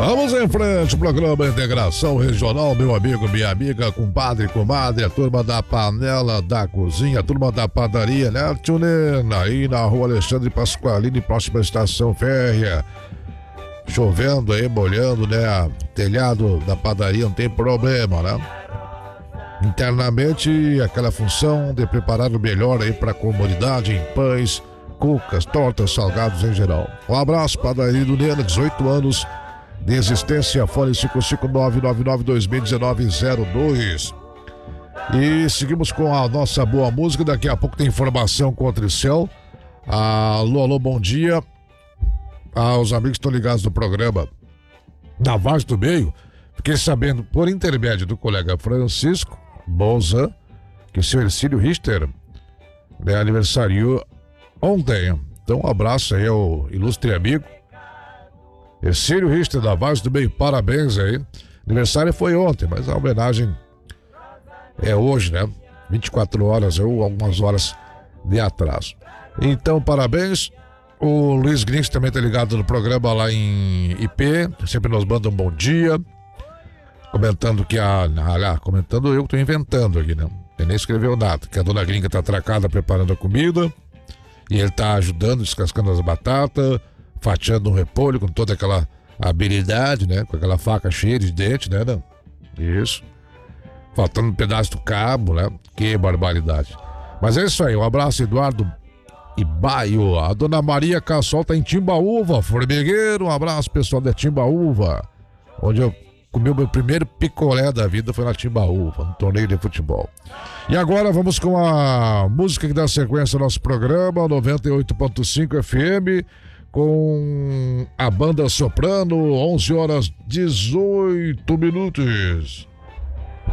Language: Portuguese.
Vamos em frente, programa Integração Regional, meu amigo, minha amiga, compadre, comadre, a turma da panela da cozinha, a turma da padaria, né, tio Nena, aí na rua Alexandre Pasqualini, próxima estação férrea. Chovendo aí, molhando, né, telhado da padaria, não tem problema, né? Internamente, aquela função de preparar o melhor aí para a comunidade em pães, cucas, tortas, salgados em geral. Um abraço, padaria do Nena, 18 anos de existência, fone 55999-2019-02. E seguimos com a nossa boa música. Daqui a pouco tem informação com o Tricel. Alô, alô, bom dia aos amigos que estão ligados no programa da Vaz do Meio. Fiquei sabendo, por intermédio do colega Francisco Bolzan, que o seu Ercílio Richter, né, aniversariou ontem. Então um abraço aí ao ilustre amigo Ercílio Richter da Vaz do Meio, parabéns aí. Aniversário foi ontem, mas a homenagem é hoje, né? 24 horas ou algumas horas de atraso. Então, parabéns. O Luiz Grins também tá ligado no programa lá em IP, sempre nos manda um bom dia. Comentando que comentando eu que tô inventando aqui, né? Ele nem escreveu nada, que a dona Gringa tá atracada preparando a comida e ele tá ajudando, descascando as batatas, fatiando um repolho com toda aquela habilidade, né? Com aquela faca cheia de dente, né? Isso. Faltando um pedaço do cabo, né? Que barbaridade. Mas é isso aí, um abraço, Eduardo Ibaio. A dona Maria Cassol tá em Timbaúva, formigueiro. Um abraço, pessoal da Timbaúva, onde eu comi o meu primeiro picolé da vida, foi na Timbaúva, no torneio de futebol. E agora vamos com a música que dá sequência ao nosso programa, 98.5 FM, com a banda Soprano, 11 horas 18 minutos.